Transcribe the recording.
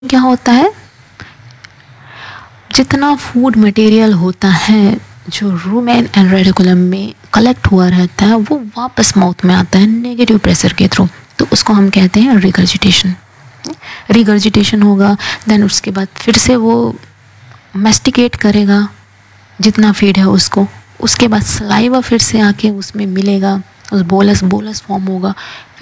क्या होता है, जितना फूड मटेरियल होता है जो रूमेन एंड रेटिकुलम में कलेक्ट हुआ रहता है वो वापस माउथ में आता है नेगेटिव प्रेशर के थ्रू, तो उसको हम कहते हैं रिगर्जिटेशन। रिगर्जिटेशन होगा, देन उसके बाद फिर से वो मेस्टिकेट करेगा जितना फीड है उसको, उसके बाद सलाइवा फिर से आके उसमें मिलेगा, उस बोलस फॉर्म होगा,